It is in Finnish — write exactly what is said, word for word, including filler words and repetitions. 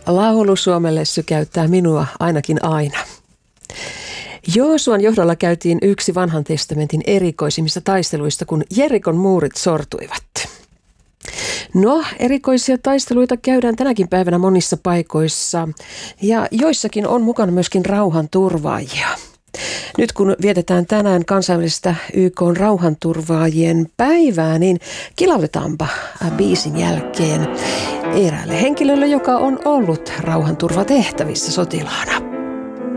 Laulu Suomelle sykäyttää minua ainakin aina. Joosuan johdolla käytiin yksi vanhan testamentin erikoisimmista taisteluista, kun Jerikon muurit sortuivat. No, erikoisia taisteluita käydään tänäkin päivänä monissa paikoissa ja joissakin on mukana myöskin rauhanturvaajia. Nyt kun vietetään tänään kansainvälistä Y K:n rauhanturvaajien päivää, niin kilautetaanpa biisin jälkeen eräälle henkilölle, joka on ollut rauhanturvatehtävissä sotilaana.